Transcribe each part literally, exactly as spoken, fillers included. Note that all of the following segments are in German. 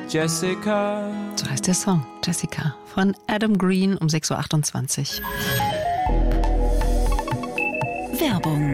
Jessica. So heißt der Song, Jessica, von Adam Green um sechs Uhr achtundzwanzig. Werbung.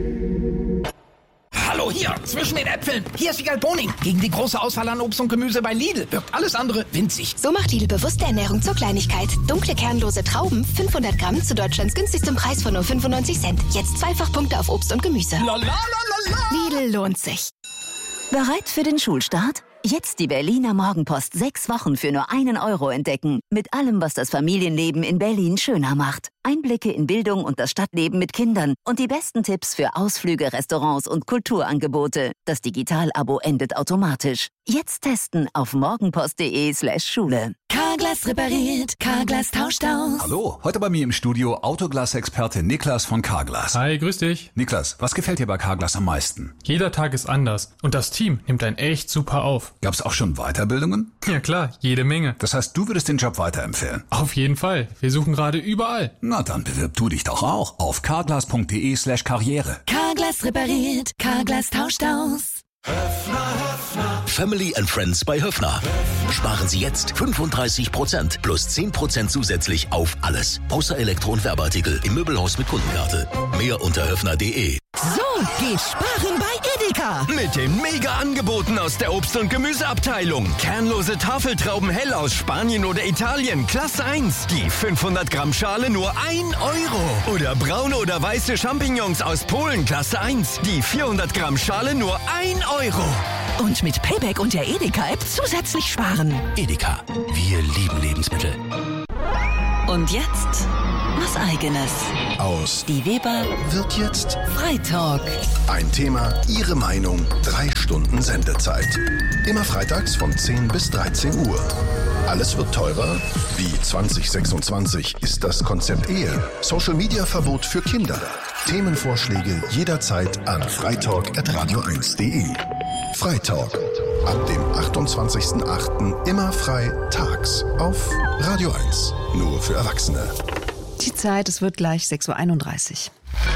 Hallo, hier, zwischen den Äpfeln. Hier ist Wiegald Boning. Gegen die große Auswahl an Obst und Gemüse bei Lidl wirkt alles andere winzig. So macht Lidl bewusste Ernährung zur Kleinigkeit. Dunkle, kernlose Trauben, fünfhundert Gramm zu Deutschlands günstigstem Preis von nur fünfundneunzig Cent. Jetzt zweifach Punkte auf Obst und Gemüse. La, la, la, la, la. Lidl lohnt sich. Bereit für den Schulstart? Jetzt die Berliner Morgenpost sechs Wochen für nur einen Euro entdecken. Mit allem, was das Familienleben in Berlin schöner macht. Einblicke in Bildung und das Stadtleben mit Kindern und die besten Tipps für Ausflüge, Restaurants und Kulturangebote. Das Digital-Abo endet automatisch. Jetzt testen auf morgenpost.de slash Schule. Carglass repariert, Carglass tauscht aus. Hallo, heute bei mir im Studio Autoglas-Experte Niklas von Carglass. Hi, grüß dich. Niklas, was gefällt dir bei Carglass am meisten? Jeder Tag ist anders und das Team nimmt einen echt super auf. Gab's auch schon Weiterbildungen? Ja klar, jede Menge. Das heißt, du würdest den Job weiterempfehlen? Auf jeden Fall. Wir suchen gerade überall. Na dann bewirb du dich doch auch auf carglass.de slash Karriere. Carglass repariert, Carglass tauscht aus. Family and Friends bei Höffner. Sparen Sie jetzt fünfunddreißig Prozent plus zehn Prozent zusätzlich auf alles. Außer Elektro- und Werbeartikel im Möbelhaus mit Kundenkarte. Mehr unter höffner punkt de. So geht Sparen bei Edeka. Mit den Mega-Angeboten aus der Obst- und Gemüseabteilung. Kernlose Tafeltrauben hell aus Spanien oder Italien. Klasse eins. Die fünfhundert Gramm Schale nur ein Euro. Oder braune oder weiße Champignons aus Polen. Klasse eins. Die vierhundert Gramm Schale nur ein Euro. Und mit Payback und der Edeka-App zusätzlich sparen. Edeka. Wir lieben Lebensmittel. Und jetzt was Eigenes. Aus Die Weber wird jetzt Freitalk. ein Thema, Ihre Meinung, drei Stunden Sendezeit. Immer freitags von zehn bis dreizehn Uhr. Alles wird teurer? Wie zwanzig sechsundzwanzig ist das Konzept Ehe? Social-Media-Verbot für Kinder. Themenvorschläge jederzeit an freitalk at radio eins punkt de. Freitalk. Ab dem achtundzwanzigsten achten immer frei tags auf Radio eins. Nur für Erwachsene. Die Zeit, es wird gleich sechs Uhr einunddreißig.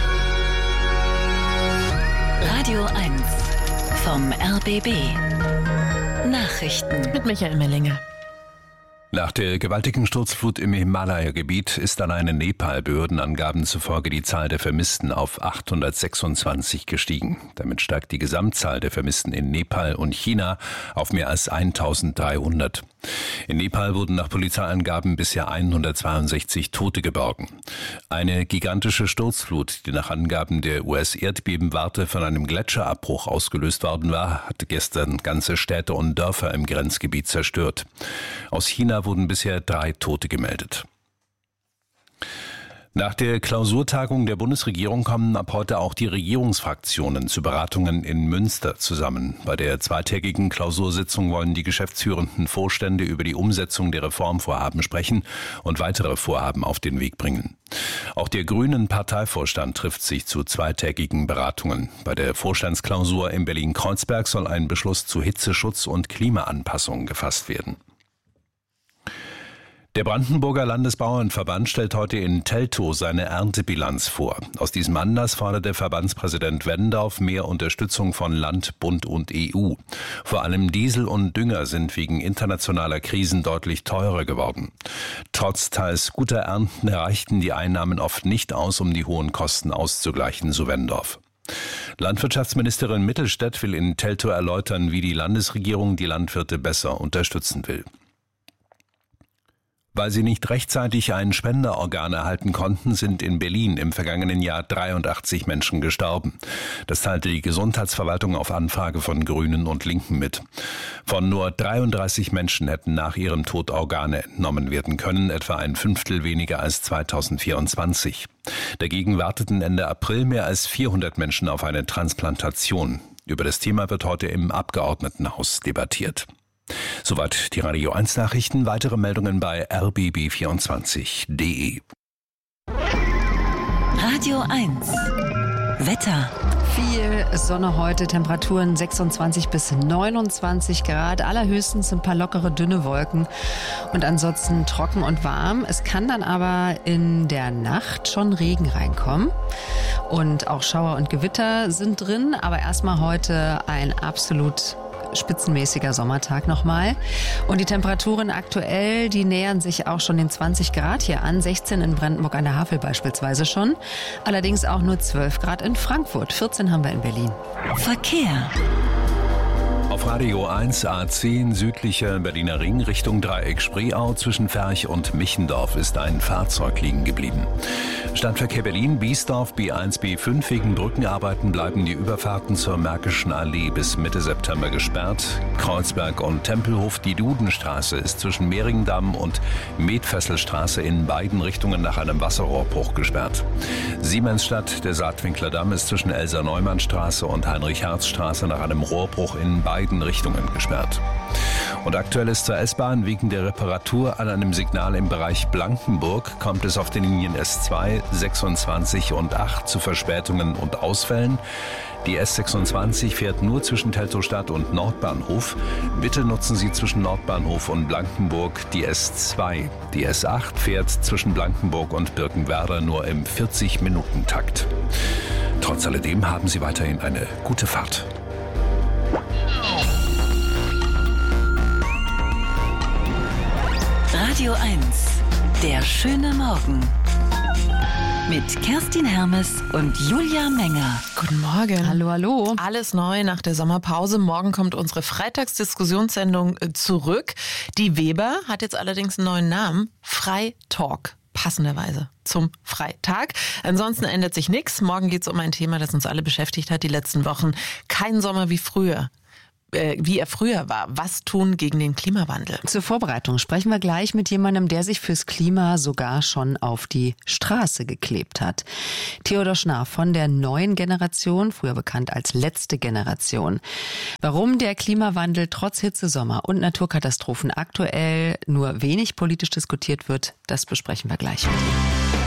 Radio eins vom R B B. Nachrichten Mit Michael Mellinger. Nach der gewaltigen Sturzflut im Himalaya-Gebiet ist alleine Nepal-Behördenangaben zufolge die Zahl der Vermissten auf achthundertsechsundzwanzig gestiegen. Damit steigt die Gesamtzahl der Vermissten in Nepal und China auf mehr als eintausenddreihundert. In Nepal wurden nach Polizeiangaben bisher hundertzweiundsechzig Tote geborgen. Eine gigantische Sturzflut, die nach Angaben der U S-Erdbebenwarte von einem Gletscherabbruch ausgelöst worden war, hatte gestern ganze Städte und Dörfer im Grenzgebiet zerstört. Aus China wurden bisher drei Tote gemeldet. Nach der Klausurtagung der Bundesregierung kommen ab heute auch die Regierungsfraktionen zu Beratungen in Münster zusammen. Bei der zweitägigen Klausursitzung wollen die geschäftsführenden Vorstände über die Umsetzung der Reformvorhaben sprechen und weitere Vorhaben auf den Weg bringen. Auch der Grünen Parteivorstand trifft sich zu zweitägigen Beratungen. Bei der Vorstandsklausur in Berlin-Kreuzberg soll ein Beschluss zu Hitzeschutz und Klimaanpassung gefasst werden. Der Brandenburger Landesbauernverband stellt heute in Teltow seine Erntebilanz vor. Aus diesem Anlass fordert der Verbandspräsident Wendorf mehr Unterstützung von Land, Bund und E U. Vor allem Diesel und Dünger sind wegen internationaler Krisen deutlich teurer geworden. Trotz teils guter Ernten erreichten die Einnahmen oft nicht aus, um die hohen Kosten auszugleichen, so Wendorf. Landwirtschaftsministerin Mittelstädt will in Teltow erläutern, wie die Landesregierung die Landwirte besser unterstützen will. Weil sie nicht rechtzeitig ein Spenderorgan erhalten konnten, sind in Berlin im vergangenen Jahr dreiundachtzig Menschen gestorben. Das teilte die Gesundheitsverwaltung auf Anfrage von Grünen und Linken mit. Von nur dreiunddreißig Menschen hätten nach ihrem Tod Organe entnommen werden können, etwa ein Fünftel weniger als zweitausendvierundzwanzig. Dagegen warteten Ende April mehr als vierhundert Menschen auf eine Transplantation. Über das Thema wird heute im Abgeordnetenhaus debattiert. Soweit die Radio eins Nachrichten. Weitere Meldungen bei r b b vierundzwanzig punkt de. Radio eins Wetter. Viel Sonne heute, Temperaturen sechsundzwanzig bis neunundzwanzig Grad. Allerhöchstens ein paar lockere, dünne Wolken und ansonsten trocken und warm. Es kann dann aber in der Nacht schon Regen reinkommen. Und auch Schauer und Gewitter sind drin. Aber erstmal heute ein absolut spitzenmäßiger Sommertag nochmal. Und die Temperaturen aktuell, die nähern sich auch schon den zwanzig Grad hier an. sechzehn in Brandenburg an der Havel beispielsweise schon. Allerdings auch nur zwölf Grad in Frankfurt. vierzehn haben wir in Berlin. Verkehr. Auf Radio eins A zehn südlicher Berliner Ring Richtung Dreieck Spreeau zwischen Ferch und Michendorf ist ein Fahrzeug liegen geblieben. Stadtverkehr Berlin, Biesdorf, B eins, B fünf. Wegen Brückenarbeiten bleiben die Überfahrten zur Märkischen Allee bis Mitte September gesperrt. Kreuzberg und Tempelhof, die Dudenstraße ist zwischen Mehringdamm und Metfesselstraße in beiden Richtungen nach einem Wasserrohrbruch gesperrt. Siemensstadt, der Saatwinkler Damm ist zwischen Elsa-Neumann-Straße und Heinrich-Herz-Straße nach einem Rohrbruch in beiden Richtungen gesperrt. Und aktuell ist zur S-Bahn wegen der Reparatur an einem Signal im Bereich Blankenburg kommt es auf den Linien S zwei, sechsundzwanzig und acht zu Verspätungen und Ausfällen. Die S sechsundzwanzig fährt nur zwischen Teltowstadt und Nordbahnhof. Bitte nutzen Sie zwischen Nordbahnhof und Blankenburg die S zwei. Die S acht fährt zwischen Blankenburg und Birkenwerder nur im vierzig-Minuten-Takt. Trotz alledem haben Sie weiterhin eine gute Fahrt. Radio eins, der schöne Morgen. Mit Kerstin Hermes und Julia Menger. Guten Morgen. Hallo, hallo. Alles neu nach der Sommerpause. Morgen kommt unsere Freitagsdiskussionssendung zurück. Die Weber hat jetzt allerdings einen neuen Namen. Freitalk. Passenderweise zum Freitag. Ansonsten ändert sich nichts. Morgen geht es um ein Thema, das uns alle beschäftigt hat die letzten Wochen. Kein Sommer wie früher. Wie er früher war. Was tun gegen den Klimawandel? Zur Vorbereitung sprechen wir gleich mit jemandem, der sich fürs Klima sogar schon auf die Straße geklebt hat. Theodor Schnarr von der neuen Generation, früher bekannt als letzte Generation. Warum der Klimawandel trotz Hitzesommer und Naturkatastrophen aktuell nur wenig politisch diskutiert wird, das besprechen wir gleich mit ihm.